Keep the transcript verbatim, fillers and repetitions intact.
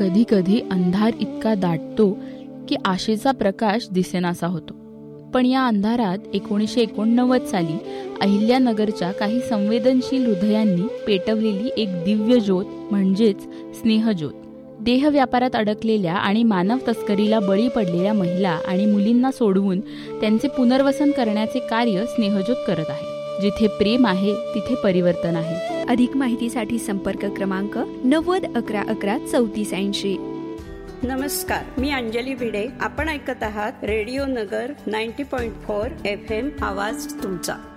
कधी कधी अंधार इतका दाटतो की आशेचा प्रकाश दिसेनासा होतो. पण या अंधारात एकोणीसशे एकोणनव्वद साली अहिल्यानगरच्या काही संवेदनशील हृदयांनी पेटवलेली एक दिव्य ज्योत म्हणजेच स्नेहज्योत, देहव्यापारात अडकलेल्या आणि मानव तस्करीला बळी पडलेल्या महिला आणि मुलींना सोडवून त्यांचे पुनर्वसन करण्याचे कार्य स्नेहज्योत करत आहे. जिथे प्रेम आहे तिथे परिवर्तन आहे. अधिक माहितीसाठी संपर्क क्रमांक नव्वद अकरा अकरा चौतीस ऐंशी. नमस्कार, मी अंजली भिडे. आपण ऐकत आहात रेडिओ नगर नव्वद पॉइंट चार एफ एम. आवाज तुमचा.